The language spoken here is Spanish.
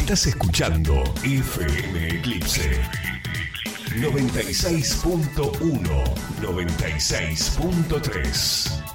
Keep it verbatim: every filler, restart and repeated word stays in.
Estás escuchando F M Eclipse noventa y seis punto uno, noventa y seis punto tres.